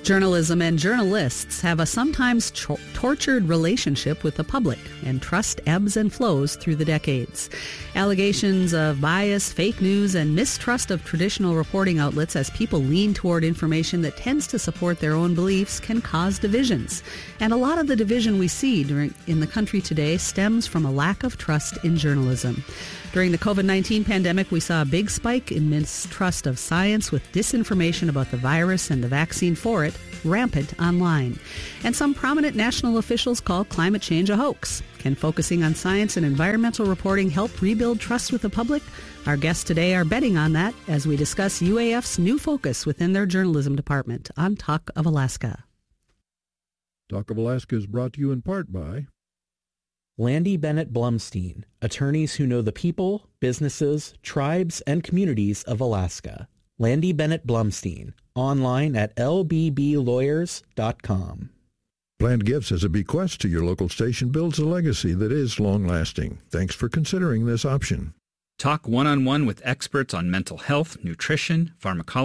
Journalism and journalists have a sometimes tortured relationship with the public, and trust ebbs and flows through the decades. Allegations of bias, fake news, and mistrust of traditional reporting outlets as people lean toward information that tends to support their own beliefs can cause divisions. And a lot of the division we see in the country today stems from a lack of trust in journalism. During the COVID-19 pandemic, we saw a big spike in mistrust of science, with disinformation about the virus and the vaccine for it rampant online. And some prominent national officials call climate change a hoax. Can focusing on science and environmental reporting help rebuild trust with the public? Our guests today are betting on that as we discuss UAF's new focus within their journalism department on Talk of Alaska. Talk of Alaska is brought to you in part by Landy Bennett Blumstein, attorneys who know the people, businesses, tribes, and communities of Alaska. Landy Bennett Blumstein, online at lbblawyers.com. Planned Gifts as a bequest to your local station builds a legacy that is long-lasting. Thanks for considering this option. Talk one-on-one with experts on mental health, nutrition, pharmacology,